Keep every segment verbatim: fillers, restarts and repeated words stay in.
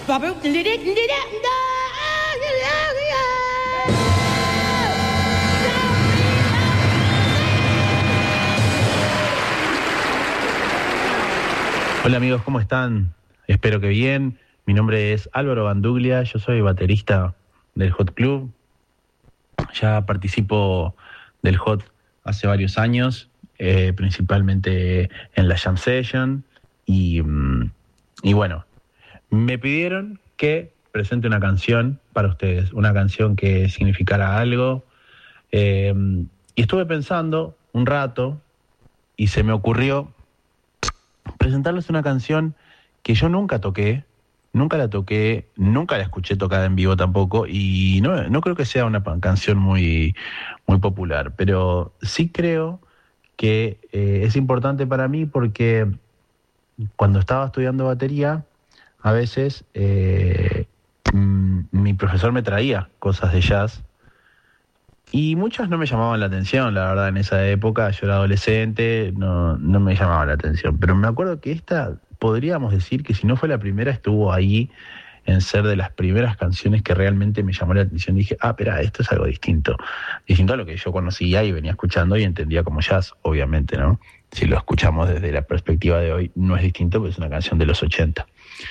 Hola amigos, ¿cómo están? Espero que bien. Mi nombre es Álvaro Banduglia, yo soy baterista del Hot Club. Ya participo del Hot hace varios años, eh, principalmente en la Jam Session. Y, y bueno, me pidieron que presente una canción para ustedes, una canción que significara algo. Eh, y estuve pensando un rato y se me ocurrió presentarles una canción que yo nunca toqué, nunca la toqué, nunca la escuché tocada en vivo tampoco, y no, no creo que sea una canción muy, muy popular, pero sí creo que eh, es importante para mí porque cuando estaba estudiando batería, a veces eh, m- mi profesor me traía cosas de jazz, y muchas no me llamaban la atención, la verdad, en esa época. Yo era adolescente, no, no me llamaba la atención. Pero me acuerdo que esta, podríamos decir que si no fue la primera, estuvo ahí en ser de las primeras canciones que realmente me llamó la atención. Dije, ah, espera, esto es algo distinto. Distinto a lo que yo conocía y venía escuchando y entendía como jazz, obviamente, ¿no? Si lo escuchamos desde la perspectiva de hoy, no es distinto, porque es una canción de los ochenta.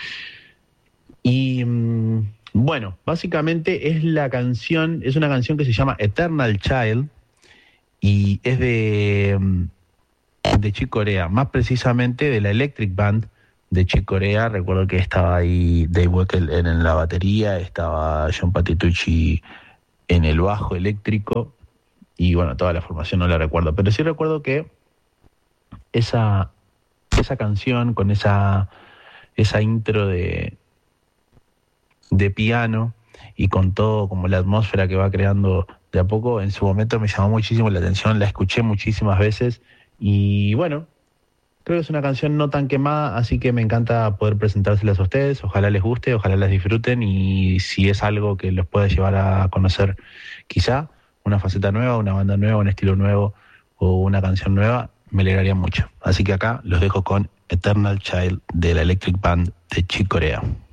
Y mmm, bueno, básicamente es la canción, es una canción que se llama Eternal Child y es de, de Chick Corea, más precisamente de la Electric Band de Chick Corea. Recuerdo que estaba ahí Dave Weckl en, en la batería, estaba John Patitucci en el bajo eléctrico y bueno, toda la formación no la recuerdo, pero sí recuerdo que esa, esa canción con esa, esa intro de de piano y con todo como la atmósfera que va creando de a poco, en su momento me llamó muchísimo la atención, la escuché muchísimas veces y bueno, creo que es una canción no tan quemada, así que me encanta poder presentárselas a ustedes. Ojalá les guste, ojalá las disfruten y si es algo que los pueda llevar a conocer quizá una faceta nueva, una banda nueva, un estilo nuevo o una canción nueva, me alegraría mucho. Así que acá los dejo con Eternal Child de la Electric Band de Chick Corea.